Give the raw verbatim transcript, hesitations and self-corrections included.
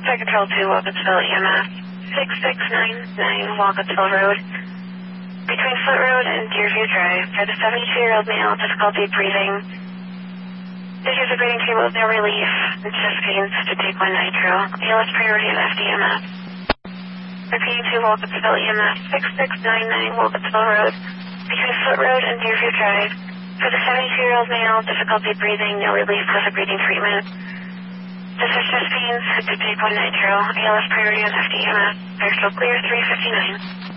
Star Control two, Walkersville E M S, six six nine nine Walkersville Road. Between Foot Road and Deerview Drive for the seventy-two-year-old male, difficulty breathing. Issues of breathing tube with no relief and chest pains to take one nitro. A L S priority of F D M S. Repeating to Walkersville E M S, six six nine nine Walkersville Road. Between Foot Road and Deerview Drive for the seventy-two-year-old male, difficulty breathing, no relief with a breathing treatment. This is chest pains to take one nitro. A L S priority of F D M S. They're still clear, three fifty-nine.